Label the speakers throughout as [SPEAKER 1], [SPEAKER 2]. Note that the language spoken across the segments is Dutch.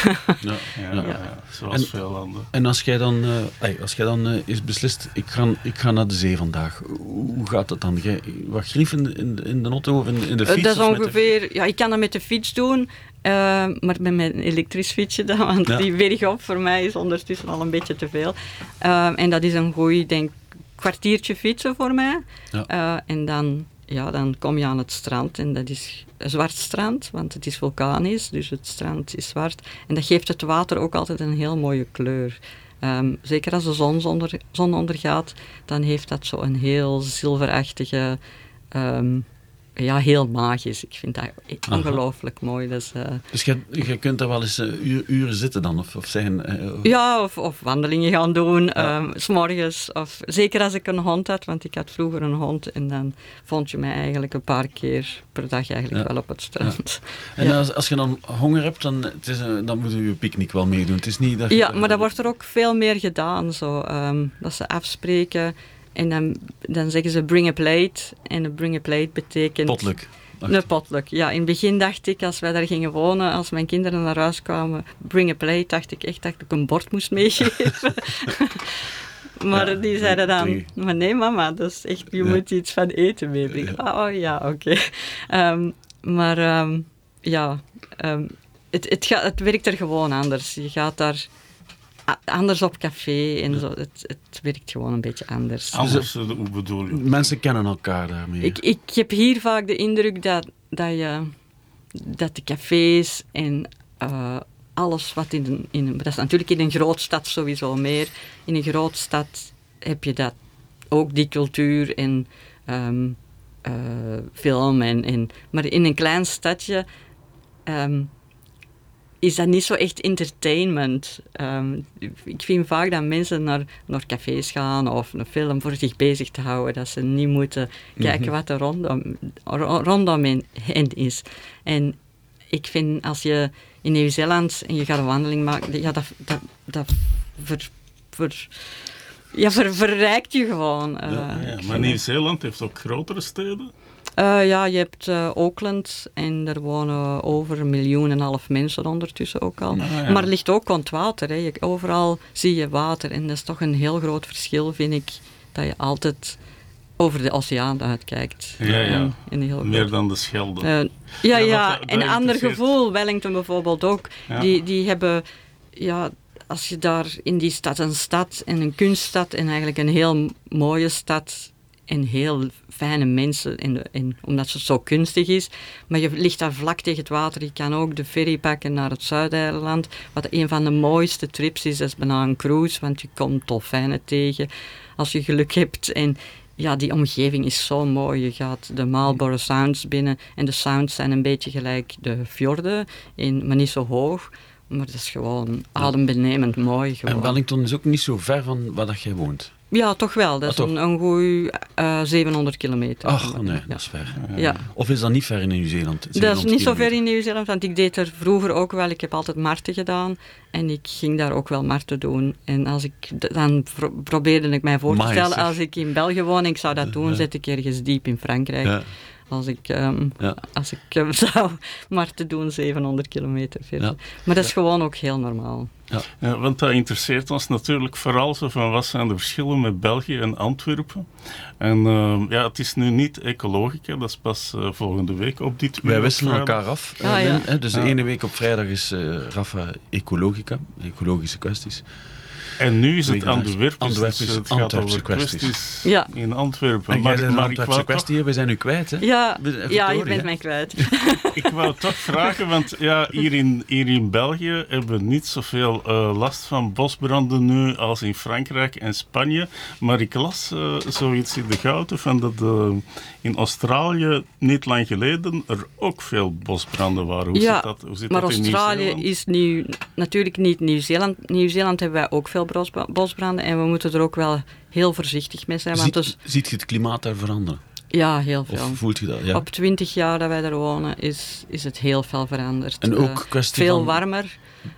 [SPEAKER 1] Zoals veel landen.
[SPEAKER 2] En als jij dan eens beslist, ik ga naar de zee vandaag, hoe gaat dat dan? Wat grief in de auto of in de fiets?
[SPEAKER 3] Dat is ongeveer, ik kan dat met de fiets doen, maar met mijn elektrisch fietsje dan, want die bergop voor mij is ondertussen al een beetje te veel. En dat is een goed, denk kwartiertje fietsen voor mij. Ja. En dan kom je aan het strand en dat is een zwart strand, want het is vulkanisch, dus het strand is zwart. En dat geeft het water ook altijd een heel mooie kleur. Zeker als de zon ondergaat, dan heeft dat zo een heel zilverachtige, heel magisch. Ik vind dat ongelooflijk mooi. Dus
[SPEAKER 2] je kunt daar wel eens uren zitten dan? Of zijn,
[SPEAKER 3] of wandelingen gaan doen, 's morgens. Of, zeker als ik een hond had, want ik had vroeger een hond en dan vond je mij eigenlijk een paar keer per dag eigenlijk wel op het strand.
[SPEAKER 2] Ja. En als je dan honger hebt, dan moet je picknick wel meedoen. Het is niet dat
[SPEAKER 3] maar dat wordt er ook veel meer gedaan. Zo, dat ze afspreken. En dan zeggen ze bring a plate. En een bring a plate betekent...
[SPEAKER 2] Potluck.
[SPEAKER 3] Een potluck, ja. In het begin dacht ik, als wij daar gingen wonen, als mijn kinderen naar huis kwamen, bring a plate, dacht ik echt dat ik een bord moest meegeven. Maar die zeiden dan, maar nee mama, dat is echt, je moet iets van eten meebrengen. Oké. Het werkt er gewoon anders. Je gaat daar anders op café en zo. Het werkt gewoon een beetje anders.
[SPEAKER 1] Anders, hoe bedoel je?
[SPEAKER 2] Mensen kennen elkaar daarmee.
[SPEAKER 3] Ik heb hier vaak de indruk dat de cafés en alles wat dat is natuurlijk in een grootstad sowieso meer. In een grootstad heb je dat ook, die cultuur en film. Maar in een klein stadje is dat niet zo echt entertainment. Ik vind vaak dat mensen naar cafés gaan of een film voor zich bezig te houden, dat ze niet moeten kijken wat er rondom hen is. En ik vind, als je in Nieuw-Zeeland en je gaat een wandeling maken, dat verrijkt je gewoon.
[SPEAKER 1] Maar Nieuw-Zeeland heeft ook grotere steden?
[SPEAKER 3] Je hebt Auckland en er wonen over 1,5 miljoen mensen ondertussen ook al. Maar het ligt ook aan het water. Hè. Overal zie je water en dat is toch een heel groot verschil, vind ik, dat je altijd over de oceaan uitkijkt.
[SPEAKER 1] Meer dan de Schelde.
[SPEAKER 3] En een ander gevoel. Wellington bijvoorbeeld ook. Ja. Die hebben... als je daar in die stad, een stad en een kunststad en eigenlijk een heel mooie stad en heel fijne mensen, omdat het zo kunstig is. Maar je ligt daar vlak tegen het water. Je kan ook de ferry pakken naar het Zuideiland. Wat een van de mooiste trips is, dat is bijna een cruise, want je komt dolfijnen tegen als je geluk hebt. En die omgeving is zo mooi. Je gaat de Marlborough Sounds binnen en de sounds zijn een beetje gelijk de fjorden, maar niet zo hoog. Maar dat is gewoon adembenemend mooi. Gewoon.
[SPEAKER 2] En Wellington is ook niet zo ver van waar dat jij woont?
[SPEAKER 3] Ja, toch wel. Dat is een goeie 700 kilometer.
[SPEAKER 2] Ach, nee, dat is ver.
[SPEAKER 3] Ja.
[SPEAKER 2] Of is dat niet ver in Nieuw-Zeeland?
[SPEAKER 3] Dat is niet zo ver in Nieuw-Zeeland, want ik deed er vroeger ook wel. Ik heb altijd marten gedaan en ik ging daar ook wel marten doen. En dan probeerde ik mij voor te stellen, als ik in België woon en ik zou dat doen, zet ik ergens diep in Frankrijk. Ja. Als ik zou marten doen, 700 kilometer verder. Ja. Maar dat is gewoon ook heel normaal.
[SPEAKER 1] Ja, want dat interesseert ons natuurlijk vooral zo van wat zijn de verschillen met België en Antwerpen. En het is nu niet Ecologica, dat is pas volgende week op dit uur.
[SPEAKER 2] Wij wisselen elkaar af. Dus de ene week op vrijdag is Rafa Ecologica, ecologische kwesties.
[SPEAKER 1] En nu is het Antwerpen, dus het gaat over kwesties in Antwerpen.
[SPEAKER 2] En maar Antwerpse kwestie, we zijn u kwijt, hè?
[SPEAKER 3] Ja, je bent mij kwijt.
[SPEAKER 1] Ik wou toch vragen, want hier in België hebben we niet zoveel last van bosbranden nu als in Frankrijk en Spanje. Maar ik las zoiets in de Gouden van dat in Australië niet lang geleden er ook veel bosbranden waren. Hoe zit dat in Nieuw-Zeeland?
[SPEAKER 3] Maar Australië is nu natuurlijk niet Nieuw-Zeeland. Nieuw-Zeeland hebben wij ook veel bosbranden en we moeten er ook wel heel voorzichtig mee zijn.
[SPEAKER 2] Ziet je het klimaat daar veranderen?
[SPEAKER 3] Ja, heel veel.
[SPEAKER 2] Of voelt je dat? Ja.
[SPEAKER 3] Op 20 jaar dat wij daar wonen is het heel veel veranderd.
[SPEAKER 2] En ook kwestie
[SPEAKER 3] veel warmer,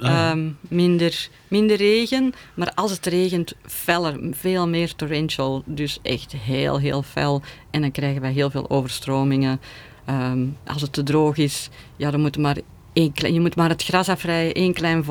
[SPEAKER 3] minder regen, maar als het regent, feller, veel meer torrential, dus echt heel, heel fel. En dan krijgen wij heel veel overstromingen. Als het te droog is, dan moet je moet maar het gras afrijden, één klein